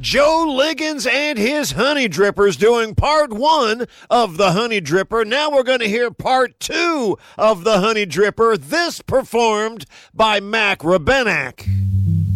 Joe Liggins and his Honey Drippers doing part one of the Honey Dripper. Now we're going to hear part two of the Honey Dripper, this performed by Mac Rebenak.